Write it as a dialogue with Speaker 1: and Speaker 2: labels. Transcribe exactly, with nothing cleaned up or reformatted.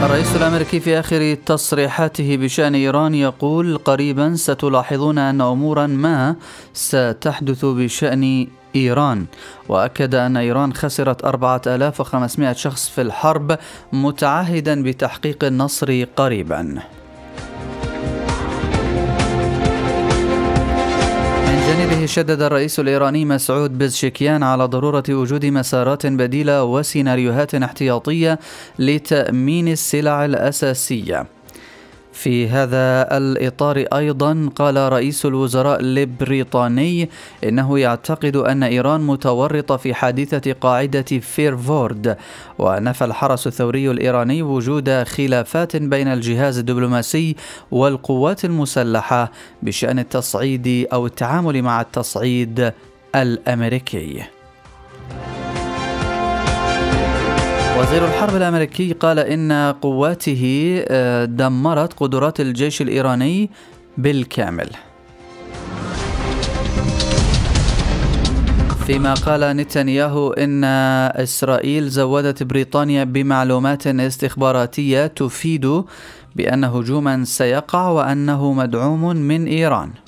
Speaker 1: الرئيس الأمريكي في آخر تصريحاته بشأن إيران يقول: قريبا ستلاحظون أن أمورا ما ستحدث بشأن إيران. وأكد أن إيران خسرت أربعة آلاف وخمسمائة شخص في الحرب، متعهدا بتحقيق النصر قريبا. من جانبه شدد الرئيس الإيراني مسعود بزشكيان على ضرورة وجود مسارات بديلة وسيناريوهات احتياطية لتأمين السلع الأساسية. في هذا الإطار أيضا قال رئيس الوزراء البريطاني إنه يعتقد أن إيران متورطة في حادثة قاعدة فيرفورد، ونفى الحرس الثوري الإيراني وجود خلافات بين الجهاز الدبلوماسي والقوات المسلحة بشأن التصعيد أو التعامل مع التصعيد الأمريكي. وزير الحرب الأمريكي قال إن قواته دمرت قدرات الجيش الإيراني بالكامل. فيما قال نتنياهو إن إسرائيل زودت بريطانيا بمعلومات استخباراتية تفيد بأن هجوما سيقع وأنه مدعوم من إيران.